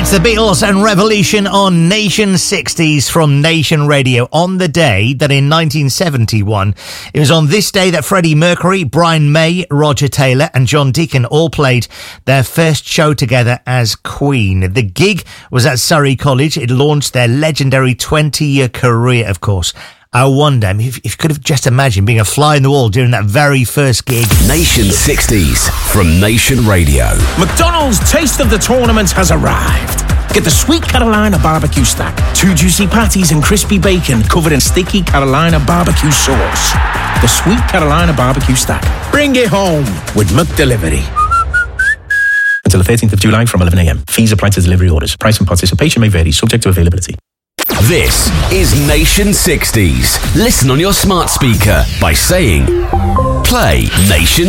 It's the Beatles and Revolution on Nation 60s from Nation Radio on the day that in 1971, it was on this day that Freddie Mercury, Brian May, Roger Taylor and John Deacon all played their first show together as Queen. The gig was at Surrey College. It launched their legendary 20-year career, of course. I wonder if you could have just imagined being a fly in the wall during that very first gig. Nation 60s from Nation Radio. McDonald's Taste of the Tournament has arrived. Get the Sweet Carolina barbecue stack. 2 juicy patties and crispy bacon covered in sticky Carolina barbecue sauce. The Sweet Carolina barbecue stack. Bring it home with McDelivery. Until the 13th of July from 11 a.m. Fees apply to delivery orders. Price and participation may vary, subject to availability. This is Nation 60s. Listen on your smart speaker by saying, play Nation